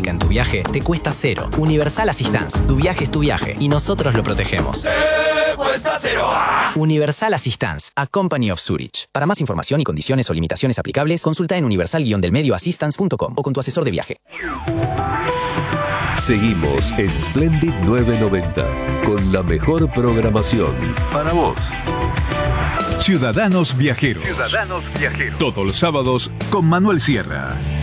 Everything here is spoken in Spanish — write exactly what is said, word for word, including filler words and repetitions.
médica en tu viaje te cuesta cero. Universal Assistance. Tu viaje es tu viaje y nosotros lo protegemos. ¡Te cuesta cero! Universal Assistance, a company of Zurich. Para más información y condiciones o limitaciones aplicables, consulta en universal guion del medio assistance punto com o con tu asesor de viaje. Seguimos en Splendid novecientos noventa con la mejor programación para vos. Ciudadanos Viajeros. Ciudadanos Viajeros. Todos los sábados con Manuel Sierra.